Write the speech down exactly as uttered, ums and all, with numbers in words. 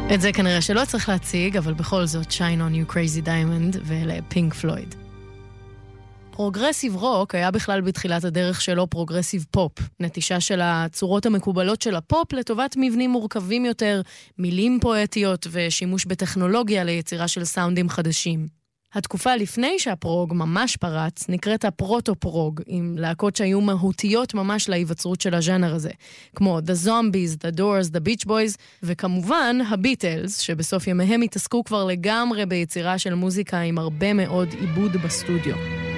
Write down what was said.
את זה כנראה שלא צריך להציג, אבל בכל זאת, Shine on You Crazy Diamond ואלה פינק פלויד. פרוגרסיב רוק היה בכלל בתחילת הדרך שלו פרוגרסיב פופ, נטישה של הצורות המקובלות של הפופ לטובת מבנים מורכבים יותר, מילים פואטיות ושימוש בטכנולוגיה ליצירה של סאונדים חדשים. התקופה לפני שהפרוג ממש פרץ נקראת הפרוטו-פרוג, עם להקות שהיו מהותיות ממש להיווצרות של הז'אנר הזה, כמו The Zombies, The Doors, The Beach Boys, וכמובן הביטלס, שבסוף ימיהם התעסקו כבר לגמרי ביצירה של מוזיקה עם הרבה מאוד עיבוד בסטודיו.